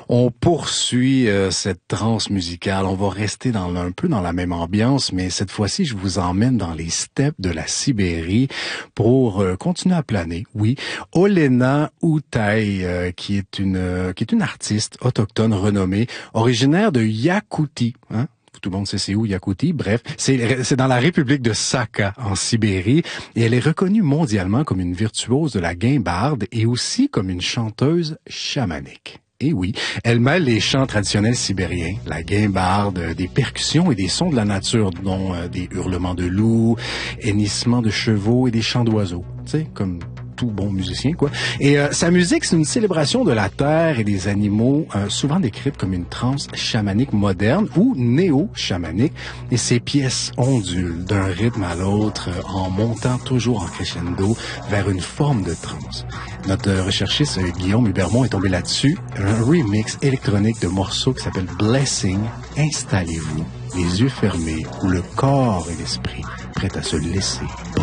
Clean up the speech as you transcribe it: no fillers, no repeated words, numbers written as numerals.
On poursuit cette transe musicale. On va rester un peu dans la même ambiance, mais cette fois-ci, je vous emmène dans les steppes de la Sibérie pour continuer à planer. Oui, Olena Outai, qui est une artiste autochtone renommée, originaire de Yakoutie, hein? Tout le monde sait c'est où, Yakoutie. Bref, c'est dans la République de Sakha, en Sibérie, et elle est reconnue mondialement comme une virtuose de la guimbarde et aussi comme une chanteuse chamanique. Et oui, elle mêle les chants traditionnels sibériens, la guimbarde, des percussions et des sons de la nature, dont des hurlements de loups, hennissements de chevaux et des chants d'oiseaux. Tu sais, comme tout bon musicien, quoi. Et sa musique, c'est une célébration de la terre et des animaux, souvent décrite comme une transe chamanique moderne ou néo-chamanique. Et ses pièces ondulent d'un rythme à l'autre en montant toujours en crescendo vers une forme de transe. Notre recherchiste Guillaume Hubermont est tombé là-dessus, un remix électronique de morceaux qui s'appelle Blessing. Installez-vous, les yeux fermés, le corps et l'esprit prêts à se laisser